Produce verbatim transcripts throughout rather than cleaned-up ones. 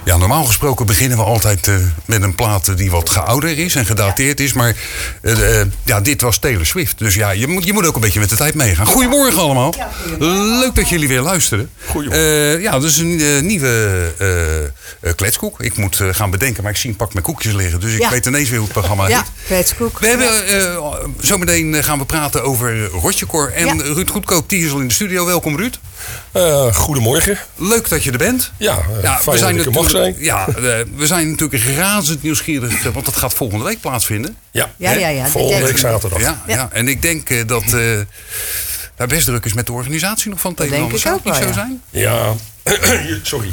Ja, normaal gesproken beginnen we altijd uh, met een plaat die wat geouder is en gedateerd is. Maar uh, uh, ja, dit was Taylor Swift. Dus ja, je moet, je moet ook een beetje met de tijd meegaan. Goedemorgen allemaal. Ja, goedemorgen. Leuk dat jullie weer luisteren. Goedemorgen. Uh, ja, dat is een uh, nieuwe uh, uh, kletskoek. Ik moet uh, gaan bedenken, maar ik zie een pak met koekjes liggen. Dus ik ja. weet ineens weer hoe het programma heet. Ja, kletskoek. We hebben, uh, zometeen gaan we praten over Rotjecor. En ja. Ruud Goedkoop, die is al in de studio. Welkom Ruud. Uh, goedemorgen. Leuk dat je er bent. Ja, uh, ja fijn we zijn dat ik er mag zijn. Ja, uh, we zijn natuurlijk razend nieuwsgierig, want dat gaat volgende week plaatsvinden. Ja, ja, ja, ja volgende week zaterdag. Ja, ja. ja, en ik denk uh, dat uh, daar best druk is met de organisatie nog van het een en ander. Zou het niet zo zijn? Ja, sorry.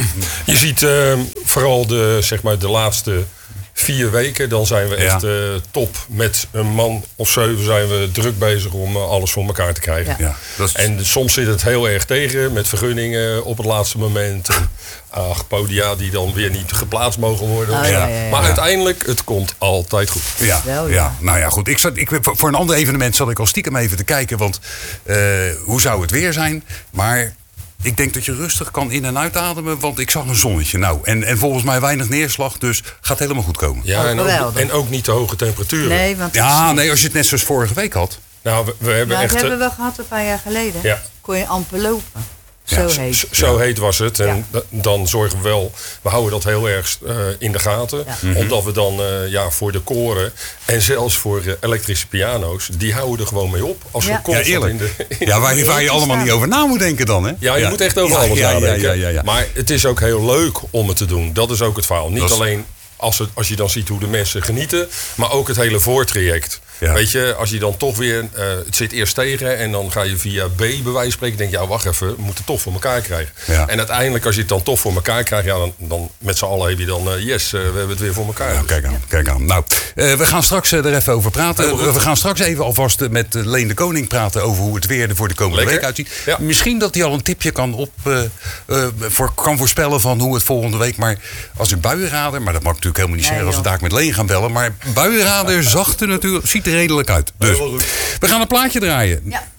Je ziet uh, vooral de, zeg maar, de laatste vier weken, dan zijn we echt ja. uh, top. Met een man of zeven zijn we druk bezig om uh, alles voor elkaar te krijgen. Ja. Ja, dat is... En soms zit het heel erg tegen met vergunningen op het laatste moment. En, ach, podia die dan weer niet geplaatst mogen worden. Oh, ja, ja, ja, ja. Maar uiteindelijk, het komt altijd goed. Ja, Wel, ja. ja. nou ja, goed. Ik zat, ik, voor een ander evenement zat ik al stiekem even te kijken. Want uh, hoe zou het weer zijn? Maar ik denk dat je rustig kan in- en uitademen, want ik zag een zonnetje. Nou, en, en volgens mij weinig neerslag, dus gaat helemaal goed komen. Ja, en ook, en ook niet te hoge temperaturen. Nee, want ja, nee, als je het net zoals vorige week had. Nou, we, we hebben nou, echt... dat hebben we gehad een paar jaar geleden. Ja. Kon je amper lopen. Zo ja, heet. Zo, zo heet was het. En ja. dan zorgen we wel, we houden dat heel erg uh, in de gaten. Ja. Mm-hmm. Omdat we dan uh, ja, voor de koren en zelfs voor uh, elektrische piano's, die houden er gewoon mee op. Als ja. we constant ja, eerlijk. in de, in ja, waar, waar je allemaal niet over na moet denken dan, hè? Ja, je ja. moet echt over ja, alles ja, nadenken. Ja, ja, ja, ja. Maar het is ook heel leuk om het te doen. Dat is ook het verhaal. Niet is... alleen als, het, als je dan ziet hoe de mensen genieten, maar ook het hele voortraject. Ja. Weet je, als je dan toch weer, uh, het zit eerst tegen en dan ga je via B bij wijze van spreken, denk je, ja, wacht even, we moeten het toch voor elkaar krijgen. Ja. En uiteindelijk, als je het dan toch voor elkaar krijgt, ja, dan, dan met z'n allen heb je dan, uh, yes, uh, we hebben het weer voor elkaar. Nou, kijk aan, ja. kijk aan. Nou, uh, we gaan straks uh, er even over praten. Uh, we gaan straks even alvast uh, met uh, Leen de Koning praten over hoe het weer er voor de komende Lekker. week uitziet. Ja. Misschien dat hij al een tipje kan, op, uh, uh, voor, kan voorspellen van hoe het volgende week, maar als een buienrader, maar dat mag natuurlijk helemaal niet nee, zeggen als we daar met Leen gaan bellen, maar buienrader zacht er natuurlijk, ziet er redelijk uit. Dus we gaan een plaatje draaien. Ja.